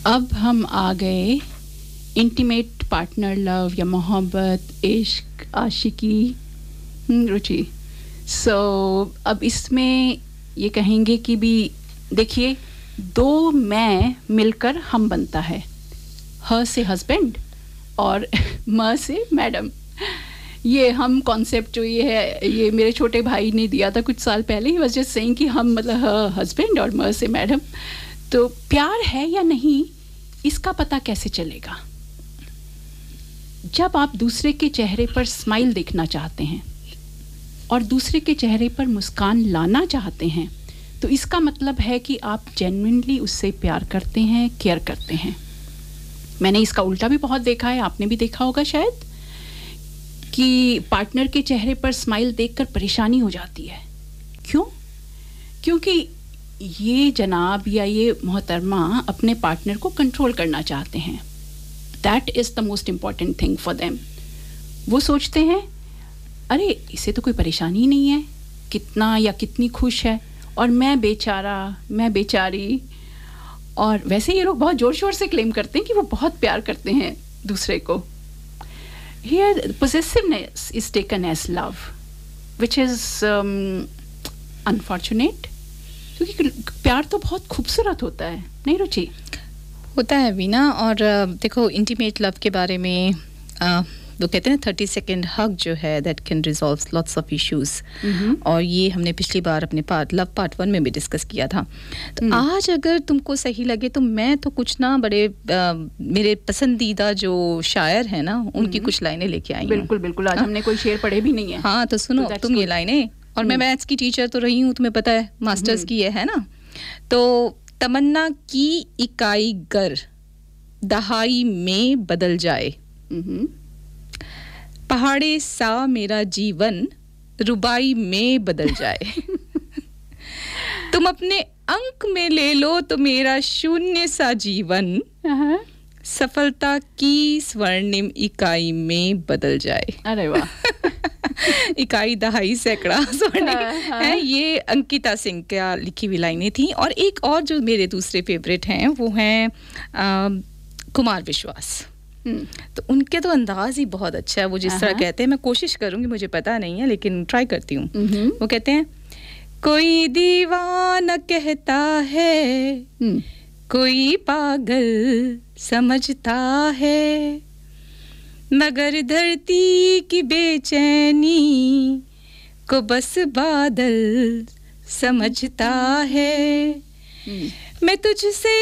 अब हम आ गए इंटीमेट पार्टनर लव या मोहब्बत, इश्क, आशिकी, रुचि। सो अब इसमें ये कहेंगे कि भी देखिए, दो मैं मिलकर हम बनता है, ह से हस्बैंड और म से मैडम। ये हम कॉन्सेप्ट जो ये है, ये मेरे छोटे भाई ने दिया था कुछ साल पहले। ही वाज जस्ट सेइंग कि हम मतलब हस्बैंड और म से मैडम। तो प्यार है या नहीं, इसका पता कैसे चलेगा? जब आप दूसरे के चेहरे पर स्माइल देखना चाहते हैं और दूसरे के चेहरे पर मुस्कान लाना चाहते हैं, तो इसका मतलब है कि आप जेन्युइनली उससे प्यार करते हैं, केयर करते हैं। मैंने इसका उल्टा भी बहुत देखा है, आपने भी देखा होगा शायद, कि पार्टनर के चेहरे पर स्माइल देखकर परेशानी हो जाती है। क्यों? क्योंकि ये जनाब या ये मोहतरमा अपने पार्टनर को कंट्रोल करना चाहते हैं। That is the most important thing for them. वो सोचते हैं अरे इसे तो कोई परेशानी ही नहीं है, कितना या कितनी खुश है, और मैं बेचारा, मैं बेचारी। और वैसे ये लोग बहुत ज़ोर शोर से क्लेम करते हैं कि वो बहुत प्यार करते हैं दूसरे को। Here possessiveness is taken as love, which is unfortunate, क्योंकि प्यार तो बहुत खूबसूरत होता है, नहीं रुचि? होता है वीना। और देखो, इंटीमेट लव के बारे में वो कहते हैं 30 सेकेंड हग जो है that can resolve lots of issues. और ये हमने पिछली बार अपने लव पार्ट 1 में भी डिस्कस किया था। तो आज अगर तुमको सही लगे तो मैं तो कुछ ना बड़े मेरे पसंदीदा जो शायर हैं ना, उनकी कुछ लाइनें लेके आई हूं। बिल्कुल बिल्कुल, आज हमने कोई शेर पढ़े भी नहीं है। हाँ, तो सुनो तुम ये लाइनें। और मैं मैथ्स की टीचर तो रही हूँ, तुम्हें पता है, मास्टर्स की है ना। तो तमन्ना की इकाई गर दहाई में बदल जाए, पहाड़े सा मेरा जीवन रुबाई में बदल जाए। तुम अपने अंक में ले लो तो मेरा शून्य सा जीवन सफलता की स्वर्णिम इकाई में बदल जाए। अरे वाह। इकाई, दहाई, सैकड़ा, स्वर्णिम है। ये अंकिता सिंह का लिखी हुई लाइनें थी। और एक और जो मेरे दूसरे फेवरेट हैं वो हैं कुमार विश्वास। तो उनके तो अंदाज ही बहुत अच्छा है। वो जिस तरह कहते हैं, मैं कोशिश करूंगी, मुझे पता नहीं है लेकिन ट्राई करती हूँ। वो कहते हैं, कोई दीवाना कहता है, कोई पागल समझता है, मगर धरती की बेचैनी को बस बादल समझता है। मैं तुझसे